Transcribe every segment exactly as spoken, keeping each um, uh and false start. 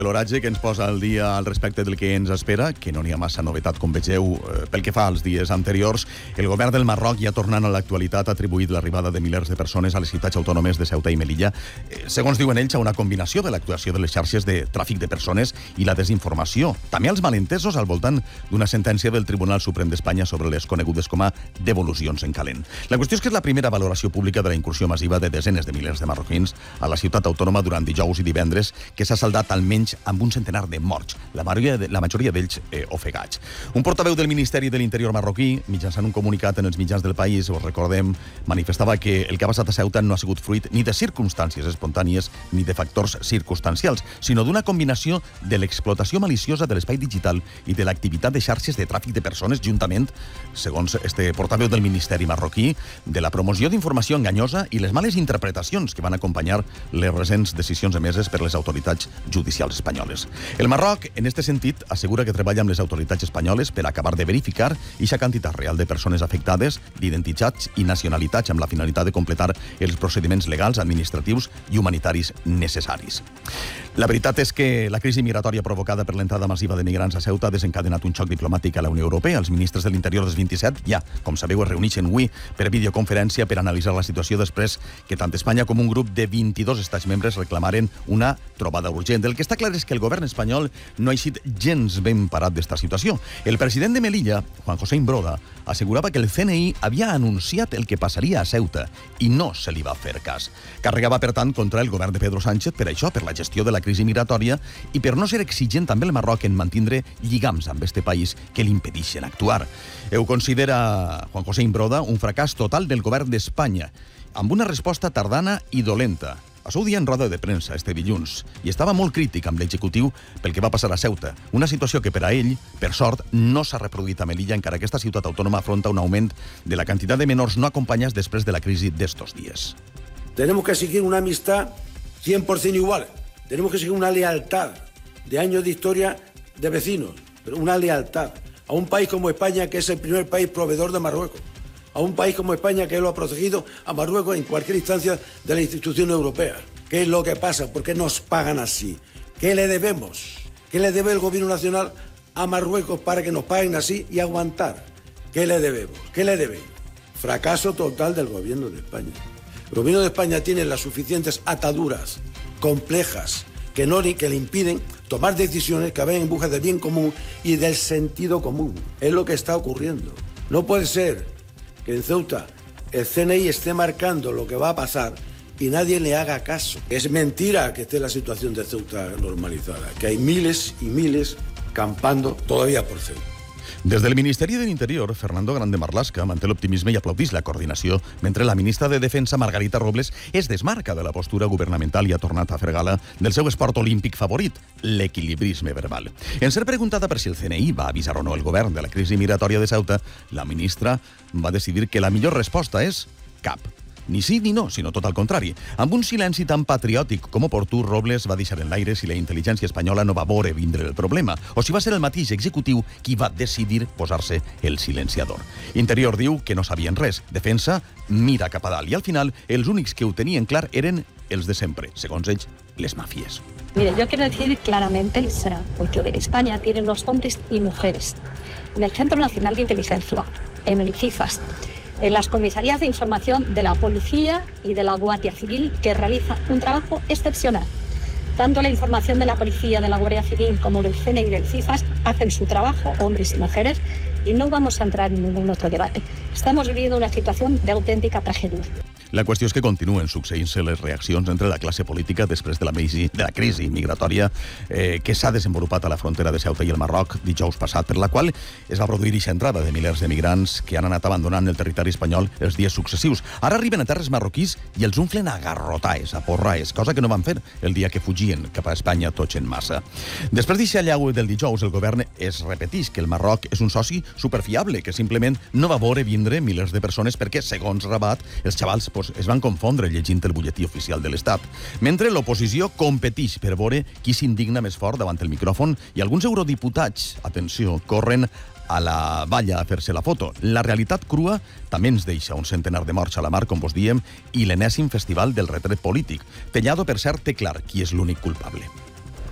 L'oratge que ens posa al dia al respecte del que ens espera, que no n'hi ha massa novetat, com vegeu, pel que fa als dies anteriors. El govern del Marroc, ja tornant a l'actualitat, ha atribuït l'arribada de milers de persones a les ciutats autònomes de Ceuta i Melilla, segons diuen ells, a una combinació de l'actuació de les xarxes de tràfic de persones i la desinformació. També als malentesos al voltant d'una sentència del Tribunal Suprem d'Espanya sobre les conegudes com a devolucions en calent. La qüestió és que és la primera valoració pública de la incursió massiva de desenes de milers de marroquins a la ciutat autònoma durant dijous i divendres, que s'ha saldat almenys amb un centenar de morts, la majoria, de, la majoria d'ells eh, ofegats. Un portaveu del Ministeri de l'Interior marroquí, mitjançant un comunicat en els mitjans del país, us recordem, manifestava que el que ha passat a Ceuta no ha sigut fruit ni de circumstàncies espontànies ni de factors circumstancials, sinó d'una combinació de l'explotació maliciosa de l'espai digital i de l'activitat de xarxes de tràfic de persones, juntament, segons este portaveu del Ministeri marroquí, de la promoció d'informació enganyosa i les males interpretacions que van acompanyar les recents decisions emeses per les autoritats judicials espanyoles. El Marroc, en este sentit, assegura que treballa amb les autoritats espanyoles per acabar de verificar eixa quantitat real de persones afectades, d'identitats i nacionalitats amb la finalitat de completar els procediments legals, administratius i humanitaris necessaris. La veritat és que la crisi migratòria provocada per l'entrada massiva de migrants a Ceuta ha desencadenat un xoc diplomàtic a la Unió Europea. Els ministres de l'Interior dels vint-i-set ja, com sabeu, es reuneixen avui per videoconferència per analitzar la situació després que tant Espanya com un grup de vint-i-dos estats membres reclamaren una trobada urgent. El que està clar és que el govern espanyol no ha eixit gens ben parat d'esta situació. El president de Melilla, Juan José Imbroda, assegurava que el C N I havia anunciat el que passaria a Ceuta i no se li va fer cas. Carregava, per tant, contra el govern de Pedro Sánchez per això, per la gestió de la crisi migratòria i per no ser exigent també el Marroc en mantindre lligams amb este país que li impedeixen actuar. Ho considera Juan José Imbroda un fracàs total del govern d'Espanya, amb una resposta tardana i dolenta. Això ho dia en roda de premsa este dilluns i estava molt crític amb l'executiu pel que va passar a Ceuta, una situació que per a ell, per sort, no s'ha reproduït a Melilla, encara que aquesta ciutat autònoma afronta un augment de la quantitat de menors no acompanyats després de la crisi d'estos días. Tenemos que seguir una amistad cien por ciento igual. Tenemos que seguir una lealtad de años de historia de vecinos, pero una lealtad a un país como España, que es el primer país proveedor de Marruecos, a un país como España, que lo ha protegido a Marruecos en cualquier instancia de la institución europea. ¿Qué es lo que pasa? ¿Por qué nos pagan así? ¿Qué le debemos? ¿Qué le debe el gobierno nacional a Marruecos para que nos paguen así y aguantar? ¿Qué le debemos? ¿Qué le deben? Fracaso total del gobierno de España. El gobierno de España tiene las suficientes ataduras complejas que, no, que le impiden tomar decisiones que vayan en busca del bien común y del sentido común. Es lo que está ocurriendo. No puede ser que en Ceuta el C N I esté marcando lo que va a pasar y nadie le haga caso. Es mentira que esté la situación de Ceuta normalizada, que hay miles y miles campando todavía por Ceuta. Des del Ministeri de l'Interior, Fernando Grande Marlaska manté l'optimisme i aplaudís la coordinació, mentre la ministra de Defensa, Margarita Robles, es desmarca de la postura governamental i ha tornat a fer gala del seu esport olímpic favorit, l'equilibrisme verbal. En ser preguntada per si el C N I va avisar o no el govern de la crisi migratòria de Ceuta, la ministra va decidir que la millor resposta és cap. Ni sí ni no, sinó tot al contrari. Amb un silenci tan patriòtic com oportú, Robles va deixar en l'aire si la intel·ligència espanyola no va veure vindre el problema, o si va ser el mateix executiu qui va decidir posar-se el silenciador. Interior diu que no sabien res. Defensa mira cap a dalt. I al final, els únics que ho tenien clar eren els de sempre, segons ells, les màfies. Mire, yo quiero decir claramente, porque España tiene los hombres y mujeres en el Centro Nacional de Inteligencia, en el CIFAS, en las comisarías de información de la Policía y de la Guardia Civil, que realizan un trabajo excepcional. Tanto la información de la Policía, de la Guardia Civil, como del C N I y del CIFAS hacen su trabajo, hombres y mujeres, y no vamos a entrar en ningún otro debate. Estamos viviendo una situación de auténtica tragedia. La qüestió és que continuen succeint-se les reaccions entre la classe política després de la, mesi, de la crisi migratòria eh, que s'ha desenvolupat a la frontera de Ceuta i el Marroc dijous passat, per la qual es va produir aquesta entrada de milers de migrants que han anat abandonant el territori espanyol els dies successius. Ara arriben a terres marroquís i els unflen a garrotaes, a porraes, cosa que no van fer el dia que fugien cap a Espanya tots en massa. Després d'eixa allau del dijous, el govern es repeteix que el Marroc és un soci superfiable, que simplement no va veure vindre milers de persones perquè, segons Rabat, els xavals es van confondre llegint el butlletí oficial de l'Estat, mentre l'oposició competeix per veure qui s'indigna més fort davant el micròfon i alguns eurodiputats, atenció, corren a la valla a fer-se la foto. La realitat crua també ens deixa un centenar de morts a la mar, com vos diem, i l'enèsim festival del retret polític. Tellado, per cert, té clar qui és l'únic culpable.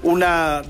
una